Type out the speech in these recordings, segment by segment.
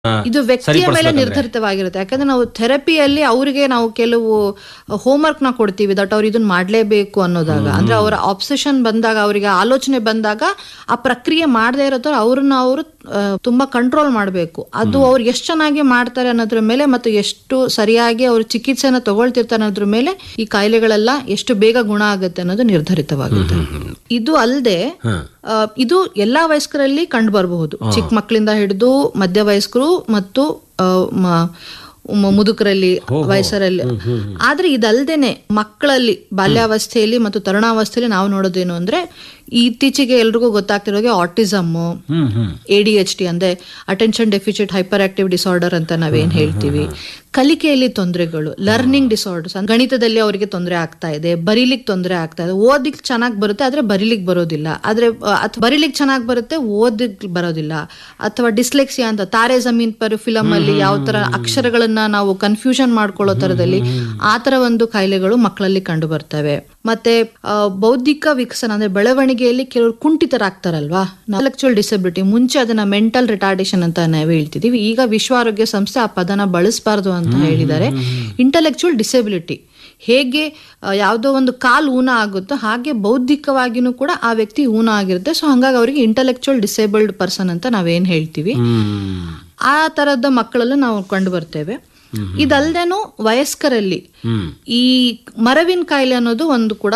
ಇದು ವ್ಯಕ್ತಿಯ ಮೇಲೆ ನಿರ್ಧರಿತವಾಗಿರುತ್ತೆ. ಯಾಕಂದ್ರೆ ನಾವು ಥೆರಪಿಯಲ್ಲಿ ಅವರಿಗೆ ನಾವು ಕೆಲವು ಹೋಮ್ವರ್ಕ್ ನ ಕೊಡ್ತೀವಿ, ದಟ್ ಅವ್ರು ಇದನ್ನ ಮಾಡ್ಲೇಬೇಕು ಅನ್ನೋದಾಗ, ಅಂದ್ರೆ ಅವರ ಆಬ್ಸೆಷನ್ ಬಂದಾಗ, ಅವರಿಗೆ ಆಲೋಚನೆ ಬಂದಾಗ ಆ ಪ್ರಕ್ರಿಯೆ ಮಾಡದೇ ಇರೋ ಅವ್ರನ್ನ ಅವರು ತುಂಬಾ ಕಂಟ್ರೋಲ್ ಮಾಡಬೇಕು. ಅದು ಅವ್ರು ಎಷ್ಟು ಚೆನ್ನಾಗಿ ಮಾಡ್ತಾರೆ ಅನ್ನೋದ್ರ ಮೇಲೆ ಮತ್ತು ಎಷ್ಟು ಸರಿಯಾಗಿ ಅವರು ಚಿಕಿತ್ಸೆನ ತಗೊಳ್ತಿರ್ತಾರೆ ಅನ್ನೋದ್ರ ಮೇಲೆ ಈ ಕಾಯಿಲೆಗಳೆಲ್ಲ ಎಷ್ಟು ಬೇಗ ಗುಣ ಆಗುತ್ತೆ ಅನ್ನೋದು ನಿರ್ಧರಿತವಾಗುತ್ತೆ. ಇದು ಅಲ್ಲದೆ ಇದು ಎಲ್ಲಾ ವಯಸ್ಕರಲ್ಲಿ ಕಂಡು ಬರಬಹುದು, ಚಿಕ್ಕ ಮಕ್ಕಳಿಂದ ಹಿಡಿದು ಮಧ್ಯ ವಯಸ್ಕರು ಮತ್ತು ಮುದುಕರಲ್ಲಿ, ವಯಸ್ಸರಲ್ಲಿ. ಆದ್ರೆ ಇದಲ್ದೇನೆ ಮಕ್ಕಳಲ್ಲಿ ಬಾಲ್ಯಾವಸ್ಥೆಯಲ್ಲಿ ಮತ್ತು ತರುಣಾವಸ್ಥೆಯಲ್ಲಿ ನಾವು ನೋಡೋದೇನು ಅಂದ್ರೆ, ಇತ್ತೀಚೆಗೆ ಎಲ್ರಿಗೂ ಗೊತ್ತಾಗ್ತಿರೋಗೆ ಆಟಿಸಮ್, ADHD ಅಂದ್ರೆ attention deficit hyper active disorder ಅಂತ ನಾವೇನ್ ಹೇಳ್ತೀವಿ, ಕಲಿಕೆಯಲ್ಲಿ ತೊಂದರೆಗಳು, ಲರ್ನಿಂಗ್ ಡಿಸಾರ್ಡರ್ಸ್, ಗಣಿತದಲ್ಲಿ ಅವರಿಗೆ ತೊಂದರೆ ಆಗ್ತಾ ಇದೆ, ಬರೀಲಿಕ್ಕೆ ತೊಂದರೆ ಆಗ್ತಾ ಇದೆ, ಓದಿಕ್ ಚೆನ್ನಾಗಿ ಬರುತ್ತೆ ಆದ್ರೆ ಬರೀಲಿಕ್ಕೆ ಬರೋದಿಲ್ಲ, ಆದ್ರೆ ಬರೀಲಿಕ್ಕೆ ಚೆನ್ನಾಗಿ ಬರುತ್ತೆ ಓದಿಕ್ ಬರೋದಿಲ್ಲ, ಅಥವಾ ಡಿಸ್ಲೆಕ್ಸಿಯಾ ಅಂತ ತಾರೆ ಜಮೀನ್ ಪರ್ ಫಿಲಮ್ ಅಲ್ಲಿ ಯಾವ ತರ ಅಕ್ಷರಗಳನ್ನ ನಾವು ಕನ್ಫ್ಯೂಷನ್ ಮಾಡ್ಕೊಳ್ಳೋ ತರದಲ್ಲಿ ಆ ತರ ಒಂದು ಕಾಯಿಲೆಗಳು ಮಕ್ಕಳಲ್ಲಿ ಕಂಡು ಬರ್ತವೆ. ಮತ್ತೆ ಬೌದ್ಧಿಕ ವಿಕಸನ ಅಂದ್ರೆ ಬೆಳವಣಿಗೆಯಲ್ಲಿ ಕೆಲವರು ಕುಂಠಿತರಾಗ್ತಾರಲ್ವಾ, ಇಂಟೆಲೆಕ್ಚುಯಲ್ ಡಿಸಬಿಲಿಟಿ, ಮುಂಚೆ ಅದನ್ನ ಮೆಂಟಲ್ ರಿಟಾರ್ಡೇಷನ್ ಅಂತ ನಾವು ಹೇಳ್ತಿದೀವಿ, ಈಗ ವಿಶ್ವ ಆರೋಗ್ಯ ಸಂಸ್ಥೆ ಆ ಪದನ ಬಳಸಬಾರ್ದು ಅಂತ ಹೇಳಿದ್ದಾರೆ. ಇಂಟೆಲೆಕ್ಚುಯಲ್ ಡಿಸಬಿಲಿಟಿ ಹೇಗೆ ಯಾವುದೋ ಒಂದು ಕಾಲು ಊನ ಆಗುತ್ತೋ ಹಾಗೆ ಬೌದ್ಧಿಕವಾಗಿನೂ ಕೂಡ ಆ ವ್ಯಕ್ತಿ ಊನ ಆಗಿರುತ್ತೆ. ಸೊ ಹಂಗಾಗಿ ಅವರಿಗೆ ಇಂಟೆಲೆಕ್ಚುಯಲ್ ಡಿಸೇಬಲ್ಡ್ ಪರ್ಸನ್ ಅಂತ ನಾವೇನ್ ಹೇಳ್ತೀವಿ, ಆ ತರದ ಮಕ್ಕಳಲ್ಲೂ ನಾವು ಕಂಡು ಬರ್ತೇವೆ. ಇದಲ್ದೇನು ವಯಸ್ಕರಲ್ಲಿ ಈ ಮರವಿನ ಕಾಯಿಲೆ ಅನ್ನೋದು ಒಂದು ಕೂಡ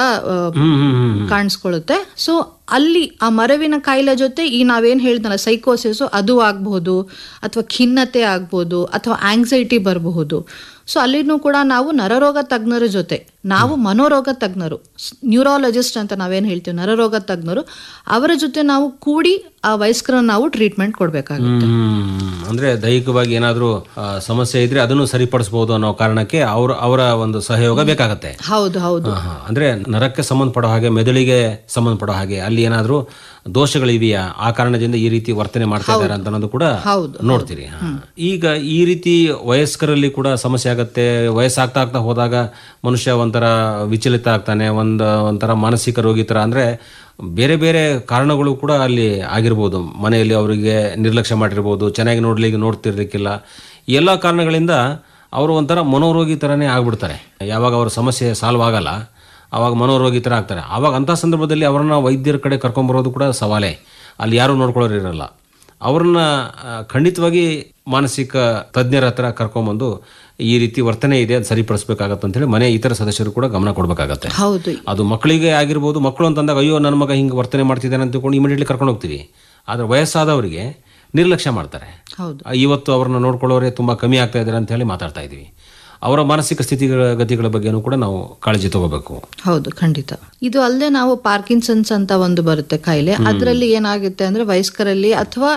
ಕಾಣಿಸ್ಕೊಳ್ಳುತ್ತೆ. ಸೊ ಅಲ್ಲಿ ಆ ಮರವಿನ ಕಾಯಿಲೆ ಜೊತೆ ಈ ನಾವೇನ್ ಹೇಳ್ದಲ್ಲ ಸೈಕೋಸಿಸ್ ಅದು ಆಗ್ಬಹುದು, ಅಥವಾ ಖಿನ್ನತೆ ಆಗ್ಬಹುದು, ಅಥವಾ ಆಂಗ್ಸೈಟಿ ಬರಬಹುದು. ಸೊ ಅಲ್ಲಿನೂ ಕೂಡ ನಾವು ನರರೋಗ ತಜ್ಞರ ಜೊತೆ, ನಾವು ಮನೋರೋಗ ತಜ್ಞರು, ನ್ಯೂರಾಲಜಿಸ್ಟ್ ಅಂತ ನಾವೇನ್ ಹೇಳ್ತೀವಿ, ನರರೋಗ ತಜ್ಞರು, ಅವರ ಜೊತೆ ನಾವು ಕೂಡಿ ಆ ವಯಸ್ಕರನ್ನ ನಾವು ಟ್ರೀಟ್ಮೆಂಟ್ ಕೊಡ್ಬೇಕಾಗುತ್ತೆ. ಅಂದ್ರೆ ದೈಹಿಕವಾಗಿ ಏನಾದ್ರೂ ಸಮಸ್ಯೆ ಇದ್ರೆ ಅದನ್ನು ಸರಿಪಡಿಸಬಹುದು ಅನ್ನೋ ಕಾರಣಕ್ಕೆ ಅವರ ಒಂದು ಸಹಯೋಗ ಬೇಕಾಗತ್ತೆ. ಹೌದು ಹೌದು. ಅಂದ್ರೆ ನರಕ್ಕೆ ಸಂಬಂಧಪಡೋ ಹಾಗೆ, ಮೆದುಳಿಗೆ ಸಂಬಂಧಪಡೋ ಹಾಗೆ ಅಲ್ಲಿ ಏನಾದ್ರೂ ದೋಷಗಳಿವೆಯಾ, ಆ ಕಾರಣದಿಂದ ಈ ರೀತಿ ವರ್ತನೆ ಮಾಡ್ತಾ ಇದ್ದಾರೆ ಅಂತ ಅನ್ನೋದು ಕೂಡ ನೋಡ್ತೀರಿ. ಈಗ ಈ ರೀತಿ ವಯಸ್ಕರಲ್ಲಿ ಕೂಡ ಸಮಸ್ಯೆ ಆಗತ್ತೆ. ವಯಸ್ಸಾಗ್ತಾ ಹೋದಾಗ ಮನುಷ್ಯ ಒಂಥರ ವಿಚಲಿತ ಆಗ್ತಾನೆ, ಒಂಥರ ಮಾನಸಿಕ ರೋಗಿ ತರ, ಅಂದ್ರೆ ಬೇರೆ ಬೇರೆ ಕಾರಣಗಳು ಕೂಡ ಅಲ್ಲಿ ಆಗಿರ್ಬೋದು. ಮನೆಯಲ್ಲಿ ಅವರಿಗೆ ನಿರ್ಲಕ್ಷ್ಯ ಮಾಡಿರ್ಬೋದು, ಚೆನ್ನಾಗಿ ನೋಡ್ತಿರ್ಲಿಕ್ಕಿಲ್ಲ, ಎಲ್ಲ ಕಾರಣಗಳಿಂದ ಅವರು ಒಂಥರ ಮನೋರೋಗಿ ಥರನೇ ಆಗ್ಬಿಡ್ತಾರೆ. ಯಾವಾಗ ಅವ್ರ ಸಮಸ್ಯೆ ಸಾಲ್ವ್ ಆಗಲ್ಲ ಆವಾಗ ಮನೋರೋಗಿ ಥರ ಆಗ್ತಾರೆ. ಆವಾಗ ಅಂಥ ಸಂದರ್ಭದಲ್ಲಿ ಅವ್ರನ್ನ ವೈದ್ಯರ ಕಡೆ ಕರ್ಕೊಂಬರೋದು ಕೂಡ ಸವಾಲೇ. ಅಲ್ಲಿ ಯಾರೂ ನೋಡ್ಕೊಳ್ಳೋರು ಇರಲ್ಲ. ಅವ್ರನ್ನ ಖಂಡಿತವಾಗಿ ಮಾನಸಿಕ ತಜ್ಞರ ಹತ್ರ ಕರ್ಕೊಂಬಂದು ಈ ರೀತಿ ವರ್ತನೆ ಇದೆ, ಅದು ಸರಿಪಡಿಸ್ಬೇಕಾಗತ್ತೆ ಅಂತೇಳಿ ಮನೆ ಇತರ ಸದಸ್ಯರು ಕೂಡ ಗಮನ ಕೊಡಬೇಕಾಗತ್ತೆ. ಅದು ಮಕ್ಕಳಿಗೆ ಆಗಿರ್ಬೋದು. ಮಕ್ಕಳು ಅಂತಂದಾಗ ಅಯ್ಯೋ ನನ್ನ ಮಗ ಹಿಂಗೆ ವರ್ತನೆ ಮಾಡ್ತಿದ್ದಾನೆ ಅಂತ ತಿಳ್ಕೊಂಡು ಇಮಿಡಿಯೇಟ್ಲಿ ಕರ್ಕೊಂಡು ಹೋಗ್ತೀವಿ. ಆದರೆ ವಯಸ್ಸಾದವರಿಗೆ ನಿರ್ಲಕ್ಷ್ಯ ಮಾಡ್ತಾರೆ. ಇವತ್ತು ಅವ್ರನ್ನ ನೋಡ್ಕೊಳ್ಳೋರೆ ತುಂಬ ಕಮ್ಮಿ ಆಗ್ತಾ ಇದ್ದಾರೆ ಅಂತ ಹೇಳಿ ಮಾತಾಡ್ತಾ ಇದ್ದೀವಿ. ಅವರ ಮಾನಸಿಕ ಸ್ಥಿತಿಗತಿಗಳ ಬಗ್ಗೆನೂ ಕೂಡ ನಾವು ಕಾಳಜಿ ತಗೋಬೇಕು. ಹೌದು, ಖಂಡಿತ. ಇದು ಅಲ್ಲದೆ ನಾವು ಪಾರ್ಕಿನ್ಸನ್ಸ್ ಅಂತ ಒಂದು ಬರುತ್ತೆ ಕಾಯಿಲೆ. ಅದರಲ್ಲಿ ಏನಾಗುತ್ತೆ ಅಂದ್ರೆ ವಯಸ್ಕರಲ್ಲಿ, ಅಥವಾ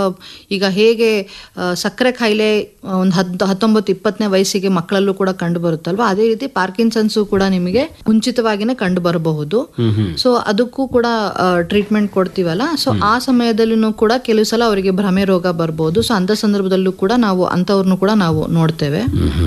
ಈಗ ಹೇಗೆ ಸಕ್ಕರೆ ಕಾಯಿಲೆ ಒಂದು 19-20ನೇ ವಯಸ್ಸಿಗೆ ಮಕ್ಕಳಲ್ಲೂ ಕೂಡ ಕಂಡು ಬರುತ್ತಲ್ವಾ, ಅದೇ ರೀತಿ ಪಾರ್ಕಿನ್ಸನ್ಸ್ ಕೂಡ ನಿಮಗೆ ಮುಂಚಿತವಾಗಿನೇ ಕಂಡು ಬರಬಹುದು. ಸೊ ಅದಕ್ಕೂ ಕೂಡ ಟ್ರೀಟ್ಮೆಂಟ್ ಕೊಡ್ತೀವಲ್ಲ, ಸೊ ಆ ಸಮಯದಲ್ಲೂ ಕೂಡ ಕೆಲವು ಸಲ ಅವರಿಗೆ ಭ್ರಮೆ ರೋಗ ಬರ್ಬೋದು. ಸೊ ಅಂತ ಸಂದರ್ಭದಲ್ಲೂ ಕೂಡ ನಾವು ಅಂಥವ್ರನ್ನು ಕೂಡ ನಾವು ನೋಡ್ತೇವೆ.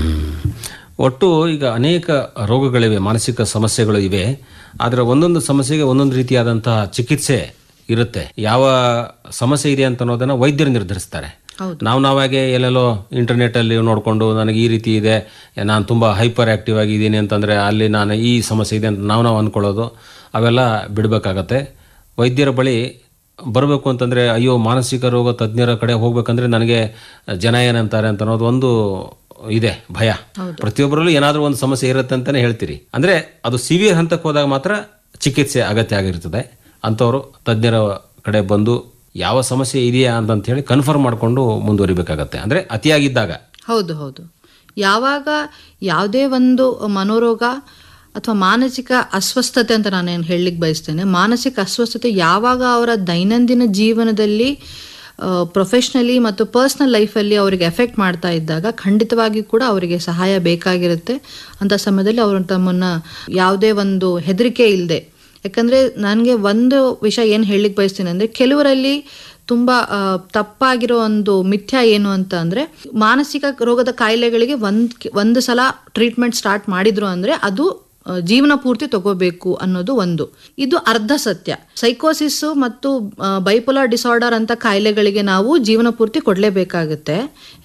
ಒಟ್ಟು ಈಗ ಅನೇಕ ರೋಗಗಳಿವೆ, ಮಾನಸಿಕ ಸಮಸ್ಯೆಗಳು ಇವೆ. ಆದರೆ ಒಂದೊಂದು ಸಮಸ್ಯೆಗೆ ಒಂದೊಂದು ರೀತಿಯಾದಂತಹ ಚಿಕಿತ್ಸೆ ಇರುತ್ತೆ. ಯಾವ ಸಮಸ್ಯೆ ಇದೆ ಅಂತ ಅನ್ನೋದನ್ನ ವೈದ್ಯರು ನಿರ್ಧರಿಸ್ತಾರೆ. ನಾವಾಗೆ ಎಲ್ಲೆಲ್ಲೋ ಇಂಟರ್ನೆಟ್ಟಲ್ಲಿ ನೋಡಿಕೊಂಡು ನನಗೆ ಈ ರೀತಿ ಇದೆ, ನಾನು ತುಂಬ ಹೈಪರ್ ಆ್ಯಕ್ಟಿವ್ ಆಗಿದ್ದೀನಿ ಅಂತಂದರೆ ಅಲ್ಲಿ ನಾನು ಈ ಸಮಸ್ಯೆ ಇದೆ ಅಂತ ನಾವು ಅಂದ್ಕೊಳ್ಳೋದು, ಅವೆಲ್ಲ ಬಿಡಬೇಕಾಗತ್ತೆ. ವೈದ್ಯರ ಬಳಿ ಬರಬೇಕು ಅಂತಂದರೆ ಅಯ್ಯೋ ಮಾನಸಿಕ ರೋಗ ತಜ್ಞರ ಕಡೆ ಹೋಗ್ಬೇಕಂದ್ರೆ ನನಗೆ ಜನ ಏನಂತಾರೆ ಅಂತ ಅನ್ನೋದು ಒಂದು ಇದೆ ಭಯ. ಪ್ರತಿಯೊಬ್ಬರಲ್ಲೂ ಏನಾದರೂ ಒಂದು ಸಮಸ್ಯೆ ಇರುತ್ತೆ ಅಂತಾನೆ ಹೇಳ್ತೀರಿ. ಅಂದ್ರೆ ಅದು ಸಿವಿಯರ್ ಹಂತಕ್ಕೆ ಹೋದಾಗ ಮಾತ್ರ ಚಿಕಿತ್ಸೆ ಅಗತ್ಯ ಆಗಿರ್ತದೆ. ಅಂಥವ್ರು ತಜ್ಞರ ಕಡೆ ಬಂದು ಯಾವ ಸಮಸ್ಯೆ ಇದೆಯಾ ಅಂತ ಹೇಳಿ ಕನ್ಫರ್ಮ್ ಮಾಡಿಕೊಂಡು ಮುಂದುವರಿಬೇಕಾಗತ್ತೆ. ಅಂದ್ರೆ ಅತಿಯಾಗಿದ್ದಾಗ. ಹೌದು ಹೌದು. ಯಾವಾಗ ಯಾವುದೇ ಒಂದು ಮನೋರೋಗ ಅಥವಾ ಮಾನಸಿಕ ಅಸ್ವಸ್ಥತೆ ಅಂತ ನಾನೇನು ಹೇಳಲಿಕ್ಕೆ ಬಯಸ್ತೇನೆ, ಮಾನಸಿಕ ಅಸ್ವಸ್ಥತೆ ಯಾವಾಗ ಅವರ ದೈನಂದಿನ ಜೀವನದಲ್ಲಿ ಪ್ರೊಫೆಷ್ನಲಿ ಮತ್ತು ಪರ್ಸ್ನಲ್ ಲೈಫಲ್ಲಿ ಅವರಿಗೆ ಎಫೆಕ್ಟ್ ಮಾಡ್ತಾ ಇದ್ದಾಗ ಖಂಡಿತವಾಗಿ ಕೂಡ ಅವರಿಗೆ ಸಹಾಯ ಬೇಕಾಗಿರುತ್ತೆ. ಅಂಥ ಸಮಯದಲ್ಲಿ ಅವರು ತಮ್ಮನ್ನು ಯಾವುದೇ ಒಂದು ಹೆದರಿಕೆ ಇಲ್ಲದೆ, ಯಾಕಂದರೆ ನನಗೆ ಒಂದು ವಿಷಯ ಏನು ಹೇಳಲಿಕ್ಕೆ ಬಯಸ್ತೀನಿ ಅಂದರೆ, ಕೆಲವರಲ್ಲಿ ತುಂಬ ತಪ್ಪಾಗಿರೋ ಒಂದು ಮಿಥ್ಯ ಏನು ಅಂತ ಅಂದರೆ, ಮಾನಸಿಕ ರೋಗದ ಕಾಯಿಲೆಗಳಿಗೆ ಒಂದು ಸಲ ಟ್ರೀಟ್ಮೆಂಟ್ ಸ್ಟಾರ್ಟ್ ಮಾಡಿದ್ರು ಅಂದರೆ ಅದು ಜೀವನ ಪೂರ್ತಿ ತಗೋಬೇಕು ಅನ್ನೋದು ಒಂದು. ಇದು ಅರ್ಧ ಸತ್ಯ. ಸೈಕೋಸಿಸ್ ಮತ್ತು ಬೈಪೋಲಾರ್ ಡಿಸಾರ್ಡರ್ ಅಂತ ಕಾಯಿಲೆಗಳಿಗೆ ನಾವು ಜೀವನ ಪೂರ್ತಿ ಕೊಡಲೇಬೇಕಾಗುತ್ತೆ.